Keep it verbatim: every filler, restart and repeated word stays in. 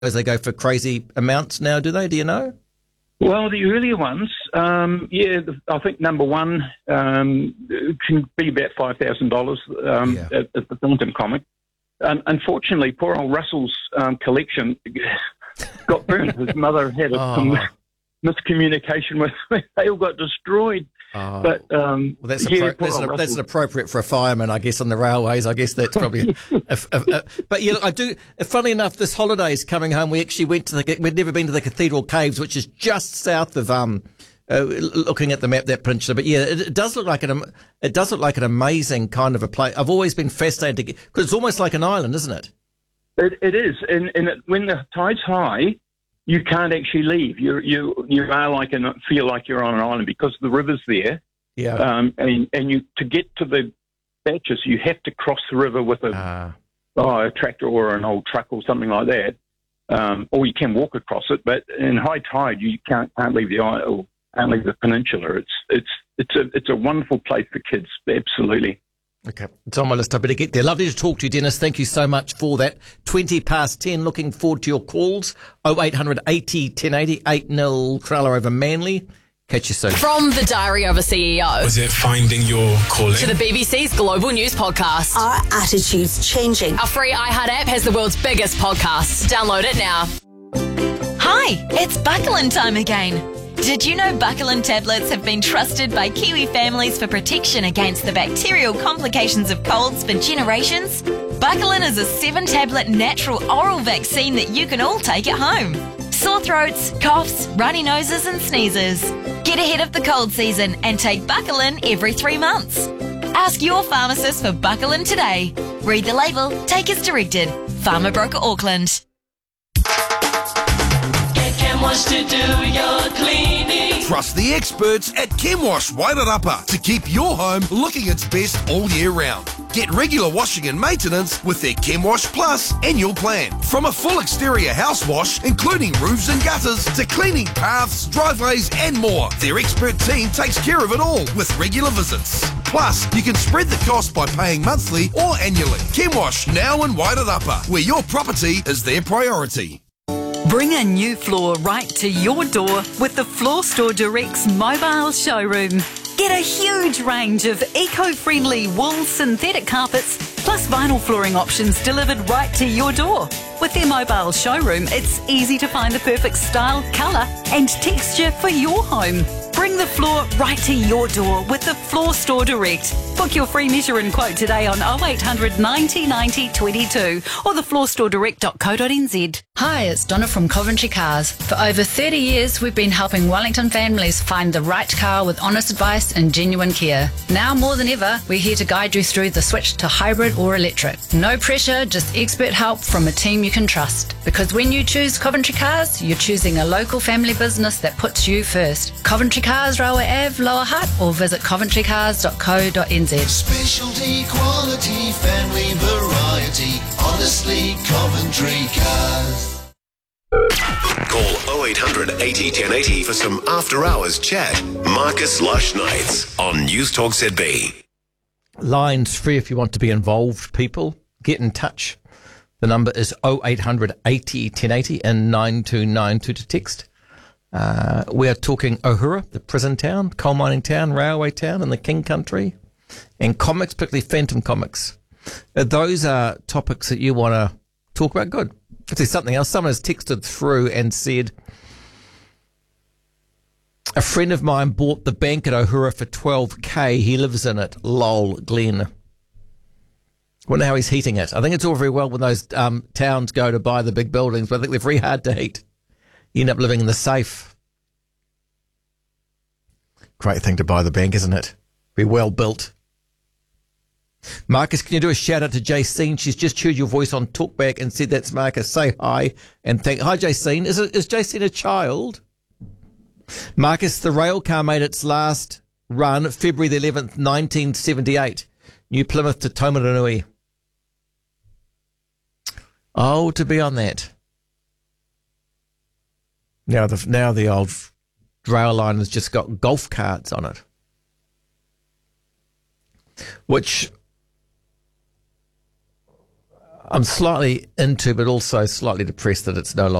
they go for crazy amounts now, do they? Do you know? Well, the earlier ones, um, yeah, the, I think number one um, can be about five thousand dollars um, Yeah. at, at the Thornton Comic. Um, unfortunately, poor old Russell's um, collection got burned. His mother had a Oh. miscommunication with me. They all got destroyed. Oh. But um, Well, that's, yeah, appro- poor that's, old an, that's Russell. an appropriate for a fireman, I guess, on the railways. I guess that's probably. a, a, a, but yeah, I do. Funnily enough, this holidays coming home, we actually went to the. We'd never been to the Cathedral Caves, which is just south of um, uh, looking at the map, that peninsula. But yeah, it, it does look like an. It does look like an amazing kind of a place. I've always been fascinated because it's almost like an island, isn't it? It, it is, and, and it, when the tide's high, you can't actually leave. You you you are like and feel like you're on an island because the river's there. Yeah. Um, and and you to get to the Batches, you have to cross the river with a, Uh, oh, a tractor or an old truck or something like that, um, or you can walk across it. But in high tide, you can't can't leave the isle, can't leave the peninsula. It's it's it's a it's a wonderful place for kids. Absolutely. Okay, it's on my list. I better get there. Lovely to talk to you, Dennis. Thank you so much for that. twenty past ten. Looking forward to your calls. oh eight hundred eighty ten eighty. eight nil Cronulla over Manly. Catch you soon. From the Diary of a C E O Was it finding your calling? to the B B C's Global News Podcast. Our attitude's changing. Our free iHeart app has the world's biggest podcasts. Download it now. Hi, it's Buckland time again. Did you know Buckland tablets have been trusted by Kiwi families for protection against the bacterial complications of colds for generations? Buckland is a seven-tablet natural oral vaccine that you can all take at home. Sore throats, coughs, runny noses and sneezes. Get ahead of the cold season and take Buckland every three months. Ask your pharmacist for Buckland today. Read the label, take as directed. Pharma Broker Auckland. Wash to do your cleaning. Trust the experts at Chemwash Wairarapa to keep your home looking its best all year round. Get regular washing and maintenance with their Chemwash Plus annual plan. From a full exterior house wash, including roofs and gutters, to cleaning paths, driveways and more, their expert team takes care of it all with regular visits. Plus, you can spread the cost by paying monthly or annually. Chemwash now in Wairarapa, where your property is their priority. Bring a new floor right to your door with the Floor Store Direct's mobile showroom. Get a huge range of eco-friendly wool synthetic carpets plus vinyl flooring options delivered right to your door. With their mobile showroom, it's easy to find the perfect style, colour and texture for your home. Bring the floor right to your door with the Floor Store Direct. Book your free measure and quote today on oh eight hundred ninety ninety twenty-two or the floor store direct dot co dot n z. Hi, it's Donna from Coventry Cars. For over thirty years, we've been helping Wellington families find the right car with honest advice and genuine care. Now more than ever, we're here to guide you through the switch to hybrid or electric. No pressure, just expert help from a team you can trust. Because when you choose Coventry Cars, you're choosing a local family business that puts you first. Coventry Cars, Railway Ave, Lower Hutt, or visit coventry cars dot co dot n z. Specialty, quality, family variety. Honestly, Coventry Cars. Call oh eight hundred eighty ten eighty for some after-hours chat. Marcus Lush Nights on News Talk Z B. Lines free if you want to be involved, people. Get in touch. The number is oh eight hundred eighty ten eighty and nine two nine two to text. Uh, we are talking Ohura, the prison town, coal mining town, railway town, and the King Country, and comics, particularly Phantom comics. Uh, those are topics that you want to talk about. Good. If there's something else, someone has texted through and said, a friend of mine bought the bank at Ohura for twelve K. He lives in it. Lol, Glenn. Wonder how he's heating it. I think it's all very well when those um, towns go to buy the big buildings, but I think they're very hard to heat. You end up living in the safe. Great thing to buy the bank, isn't it? Be well built. Marcus, can you do a shout out to Jacene? She's just heard your voice on Talkback and said that's Marcus. Say hi and thank. Hi, Jacene. Is it, is Jacene a child? Marcus, the rail car made its last run February the eleventh, nineteen seventy-eight. New Plymouth to Taumarunui. Oh, to be on that. Now the now the old rail line has just got golf carts on it, which I'm slightly into, but also slightly depressed that it's no longer